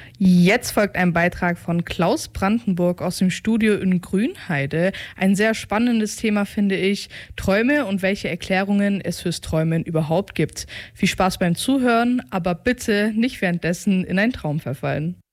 Jetzt folgt ein Beitrag von Klaus Brandenburg aus dem Studio in Grünheide. Ein sehr spannendes Thema, finde ich. Träume und welche Erklärungen es fürs Träumen überhaupt gibt. Viel Spaß beim Zuhören, aber bitte nicht währenddessen in einen Traum verfallen.